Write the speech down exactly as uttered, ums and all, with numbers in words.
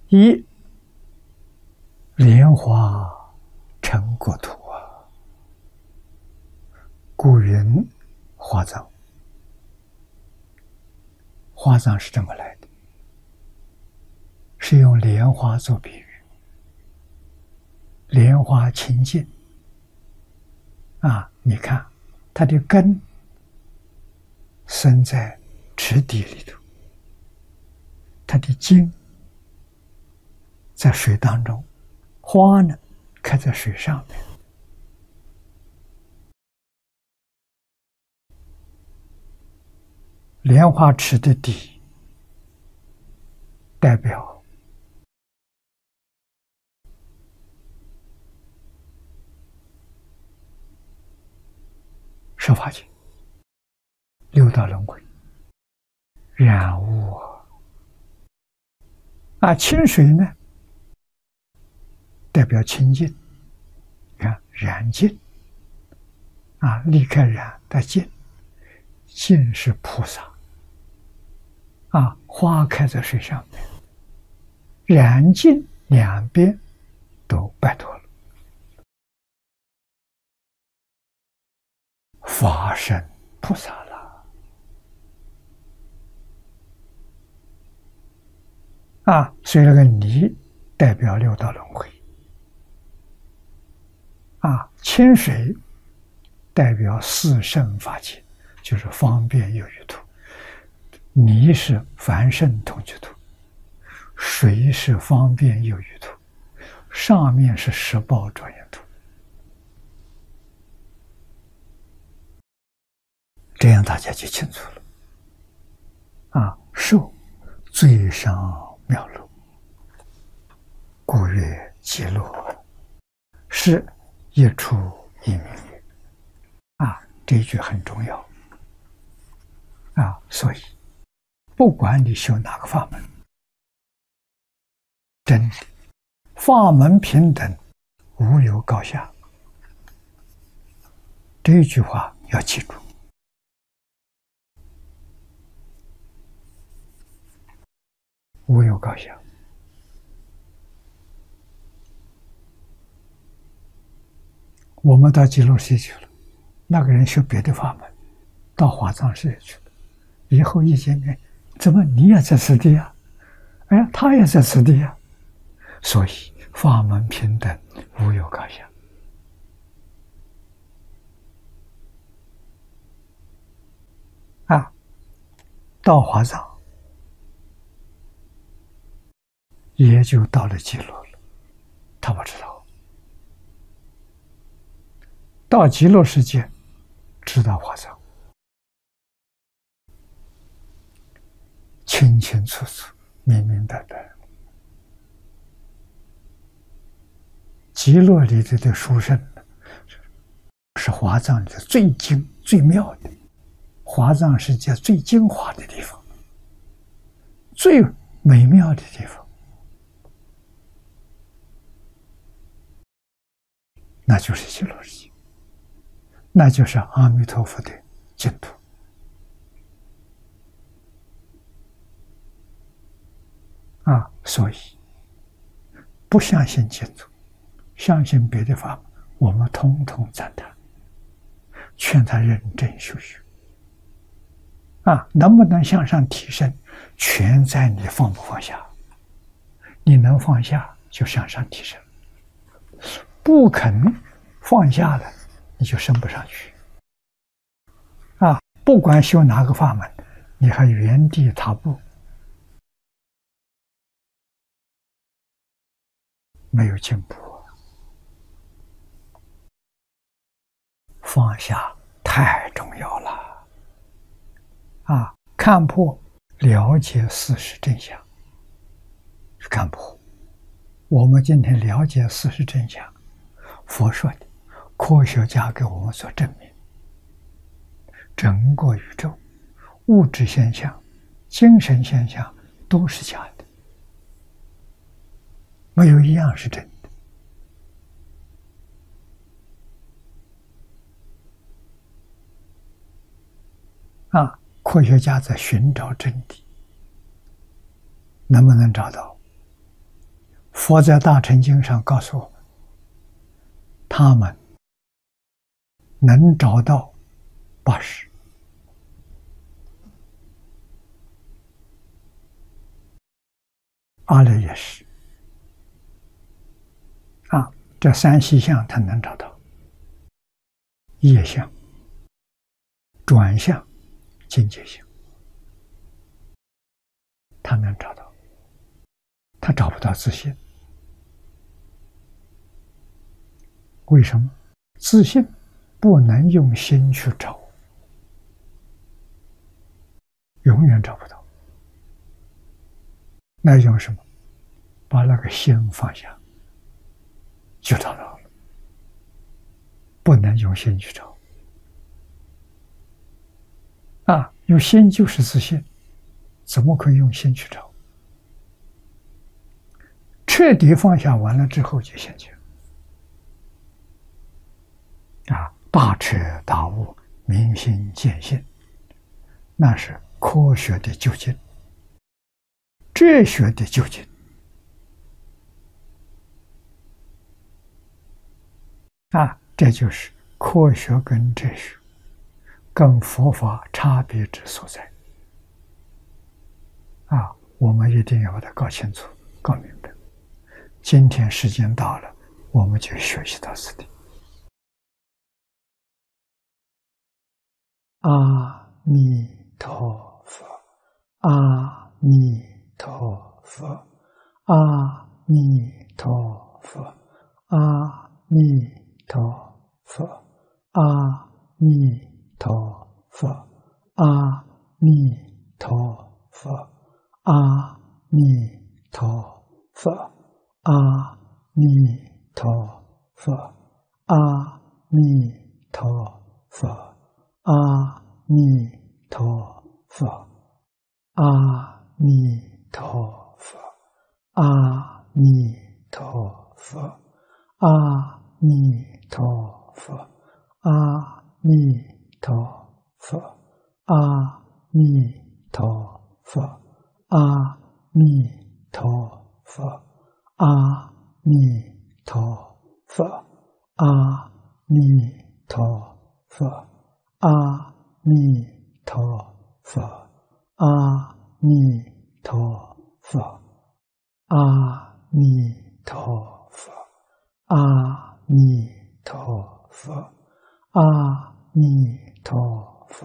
一莲花成国土啊，故云花藏。花藏是这么来的，是用莲花做比喻，莲花清净啊，你看它的根生在池底里头，它的茎在水当中，花呢开在水上面。莲花池的底代表十法界、六道轮回、染污啊。啊，清水呢代表清净，你看染净啊，离开染的净，净是菩萨啊，花开在水上面，染净两边都拜托了，法身菩萨了啊，所以那个泥代表六道轮回啊，清水代表四圣法界，就是方便有余土。泥是凡圣同居土，水是方便有余土，上面是十报庄严土。这样大家就清楚了啊！受最上妙乐，故曰极乐，是一处一名也啊！这一句很重要啊！所以不管你修哪个法门，真的法门平等，无有高下。这一句话要记住。无有高下。我们到极乐世界去了，那个人修别的法门，到华藏世界去了，以后一见面，怎么你也在此地呀？哎，他也在此地呀。所以法门平等，无有高下。啊，到华藏也就到了极乐了，他不知道。到极乐世界，知道华藏，清清楚楚、明明白白。极乐里头的殊胜，是华藏里的最精、最妙的，华藏世界最精华的地方，最美妙的地方。那就是极乐世界，那就是阿弥陀佛的净土啊！所以不相信净土，相信别的法门，我们统统赞叹，劝他认真修学啊！能不能向上提升，全在你放不放下。你能放下，就向上提升。不肯放下了，你就升不上去啊！不管修哪个法门，你还原地踏步，没有进步。放下太重要了啊！看破、了解事实真相是看破。我们今天了解事实真相，佛说的，科学家给我们所证明，整个宇宙物质现象、精神现象都是假的，没有一样是真的啊！科学家在寻找真谛，能不能找到？ 佛在大乘经上告诉我们，他们能找到八识，阿赖耶识啊，这三细相他能找到，业相、转向、境界相，他能找到，他找不到自信。为什么？自信不能用心去找，永远找不到。那用什么？把那个心放下，就找到了。不能用心去找啊！用心就是自信，怎么可以用心去找？彻底放下完了之后就现前。啊，大彻大悟，明心见性，那是科学的究竟，哲学的究竟。啊，这就是科学跟哲学、跟佛法差别之所在。啊，我们一定要把它搞清楚、搞明白。今天时间到了，我们就学习到此地。阿弥陀佛，阿弥陀佛，阿弥陀佛，阿弥陀佛，阿弥陀佛，阿弥陀佛，阿弥陀佛，阿弥陀佛，阿弥陀佛。阿弥陀佛，阿弥陀佛，阿弥陀佛，阿弥陀佛，阿弥陀佛，阿弥陀佛，阿弥陀佛，阿弥陀佛，阿弥陀佛。阿弥陀佛，阿弥陀佛，阿弥陀佛，阿弥陀佛，阿弥陀